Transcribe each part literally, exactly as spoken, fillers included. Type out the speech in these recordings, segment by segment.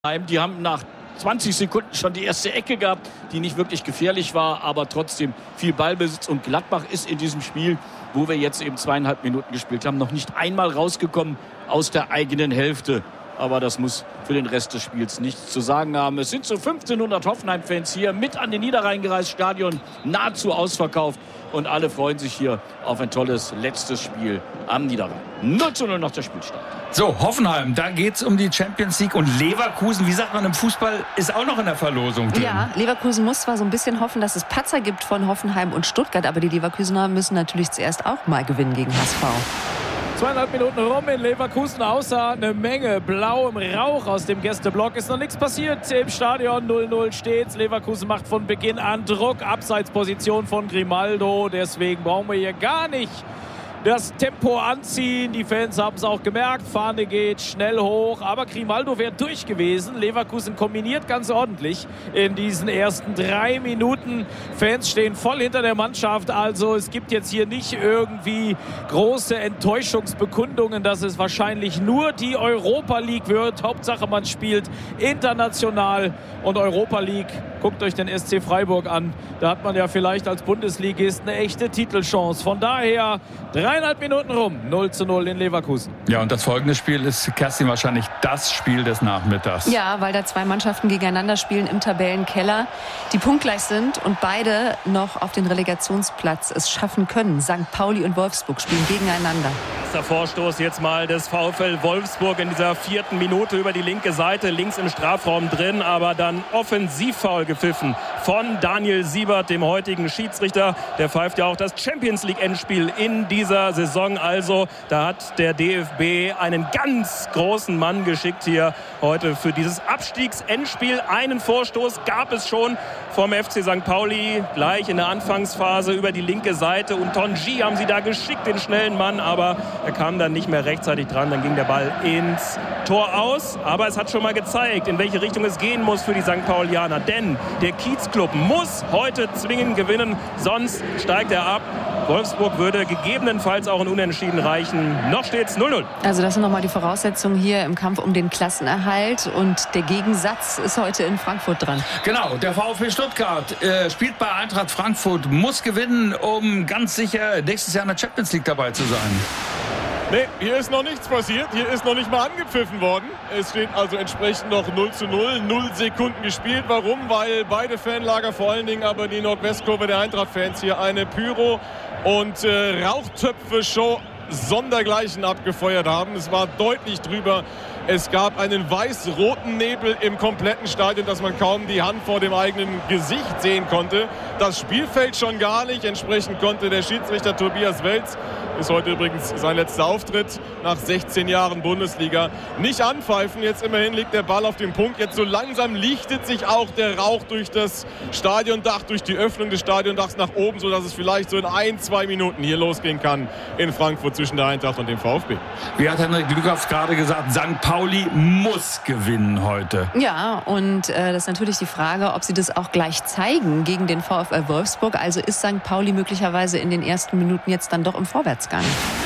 Die haben nach zwanzig Sekunden schon die erste Ecke gehabt, die nicht wirklich gefährlich war, aber trotzdem viel Ballbesitz. Und Gladbach ist in diesem Spiel, wo wir jetzt eben zweieinhalb Minuten gespielt haben, noch nicht einmal rausgekommen aus der eigenen Hälfte. Aber das muss für den Rest des Spiels nichts zu sagen haben. Es sind so fünfzehnhundert Hoffenheim-Fans hier mit an den Niederrhein gereist. Stadion nahezu ausverkauft. Und alle freuen sich hier auf ein tolles letztes Spiel am Niederrhein. null zu null nach der Spielstand. So, Hoffenheim, da geht es um die Champions League. Und Leverkusen, wie sagt man im Fußball, ist auch noch in der Verlosung drin. Ja, Leverkusen muss zwar so ein bisschen hoffen, dass es Patzer gibt von Hoffenheim und Stuttgart. Aber die Leverkusener müssen natürlich zuerst auch mal gewinnen gegen H S V. Zweieinhalb Minuten rum in Leverkusen, außer eine Menge blauem Rauch aus dem Gästeblock. Ist noch nichts passiert im Stadion. null null steht's. Leverkusen macht von Beginn an Druck. Abseitsposition von Grimaldo. Deswegen brauchen wir hier gar nicht das Tempo anziehen. Die Fans haben es auch gemerkt. Fahne geht schnell hoch. Aber Grimaldo wäre durch gewesen. Leverkusen kombiniert ganz ordentlich in diesen ersten drei Minuten. Fans stehen voll hinter der Mannschaft. Also es gibt jetzt hier nicht irgendwie große Enttäuschungsbekundungen, dass es wahrscheinlich nur die Europa League wird. Hauptsache man spielt international. Und Europa League, guckt euch den S C Freiburg an. Da hat man ja vielleicht als Bundesligist eine echte Titelchance. Von daher dreieinhalb Minuten rum, null zu null in Leverkusen. Ja, und das folgende Spiel ist, Kerstin, wahrscheinlich das Spiel des Nachmittags. Ja, weil da zwei Mannschaften gegeneinander spielen im Tabellenkeller, die punktgleich sind und beide noch auf den Relegationsplatz es schaffen können. Sankt Pauli und Wolfsburg spielen gegeneinander. Der Vorstoß jetzt mal des VfL Wolfsburg in dieser vierten Minute über die linke Seite, links im Strafraum drin, aber dann Offensivfoul gepfiffen von Daniel Siebert, dem heutigen Schiedsrichter. Der pfeift ja auch das Champions League Endspiel in dieser Saison. Also da hat der D F B einen ganz großen Mann geschickt hier heute für dieses Abstiegsendspiel. Einen Vorstoß gab es schon vom F C Sankt Pauli, gleich in der Anfangsphase über die linke Seite. Und Tonji haben sie da geschickt, den schnellen Mann, aber er kam dann nicht mehr rechtzeitig dran. Dann ging der Ball ins Tor aus. Aber es hat schon mal gezeigt, in welche Richtung es gehen muss für die Sankt Paulianer. Denn der Kiezclub muss heute zwingend gewinnen, sonst steigt er ab. Wolfsburg würde gegebenenfalls auch ein Unentschieden reichen. Noch steht's null null. Also das sind nochmal die Voraussetzungen hier im Kampf um den Klassenerhalt. Und der Gegensatz ist heute in Frankfurt dran. Genau, der VfB Stuttgart äh, spielt bei Eintracht Frankfurt, muss gewinnen, um ganz sicher nächstes Jahr in der Champions League dabei zu sein. Nee, hier ist noch nichts passiert. Hier ist noch nicht mal angepfiffen worden. Es steht also entsprechend noch null zu null. Null Sekunden gespielt. Warum? Weil beide Fanlager, vor allen Dingen aber die Nordwestkurve der Eintracht-Fans, hier eine Pyro- und äh, Rauchtöpfe-Show sondergleichen abgefeuert haben. Es war deutlich drüber. Es gab einen weiß-roten Nebel im kompletten Stadion, dass man kaum die Hand vor dem eigenen Gesicht sehen konnte. Das Spielfeld schon gar nicht. Entsprechend konnte der Schiedsrichter Tobias Welz, ist heute übrigens sein letzter Auftritt nach sechzehn Jahren Bundesliga, nicht anpfeifen. Jetzt immerhin liegt der Ball auf dem Punkt. Jetzt so langsam lichtet sich auch der Rauch durch das Stadiondach, durch die Öffnung des Stadiondachs nach oben, sodass es vielleicht so in ein, zwei Minuten hier losgehen kann in Frankfurt zwischen der Eintracht und dem VfB. Wie hat Henrik Lückhoff gerade gesagt, Sankt Pauli muss gewinnen heute. Ja, und äh, das ist natürlich die Frage, ob sie das auch gleich zeigen gegen den VfL Wolfsburg. Also ist Sankt Pauli möglicherweise in den ersten Minuten jetzt dann doch im Vorwärtsgang?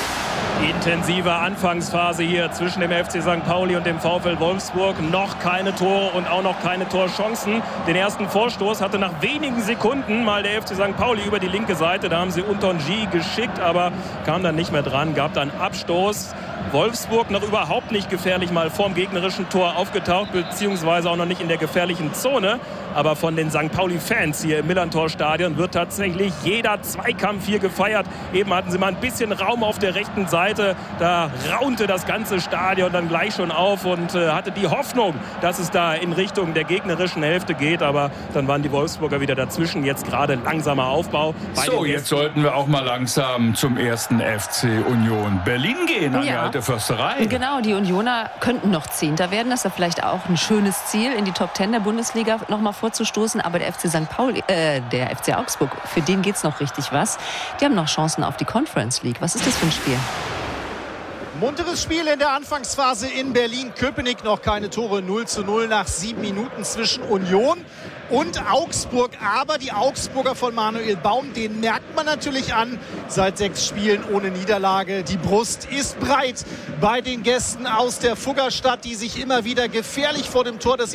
Intensive Anfangsphase hier zwischen dem F C Sankt Pauli und dem VfL Wolfsburg. Noch keine Tore und auch noch keine Torchancen. Den ersten Vorstoß hatte nach wenigen Sekunden mal der F C Sankt Pauli über die linke Seite. Da haben sie Untonji geschickt, aber kam dann nicht mehr dran. Gab dann Abstoß. Wolfsburg noch überhaupt nicht gefährlich mal vorm gegnerischen Tor aufgetaucht, beziehungsweise auch noch nicht in der gefährlichen Zone. Aber von den Sankt Pauli-Fans hier im Millerntor-Stadion wird tatsächlich jeder Zweikampf hier gefeiert. Eben hatten sie mal ein bisschen Raum auf der rechten Seite. Da raunte das ganze Stadion dann gleich schon auf und äh, hatte die Hoffnung, dass es da in Richtung der gegnerischen Hälfte geht. Aber dann waren die Wolfsburger wieder dazwischen. Jetzt gerade langsamer Aufbau. So, jetzt sollten wir auch mal langsam zum ersten F C Union Berlin gehen, an die Ja. alte Försterei. Genau, die Unioner könnten noch Zehnter werden. Das ist ja vielleicht auch ein schönes Ziel, in die Top Ten der Bundesliga noch mal vorzustoßen. Aber der F C Sankt Pauli, äh, der F C Augsburg, für den geht's noch richtig was. Die haben noch Chancen auf die Conference League. Was ist das für ein Spiel? Munteres Spiel in der Anfangsphase in Berlin-Köpenick. Noch keine Tore. null zu null nach sieben Minuten zwischen Union und Augsburg. Aber die Augsburger von Manuel Baum, den merkt man natürlich an. Seit sechs Spielen ohne Niederlage. Die Brust ist breit bei den Gästen aus der Fuggerstadt, die sich immer wieder gefährlich vor dem Tor des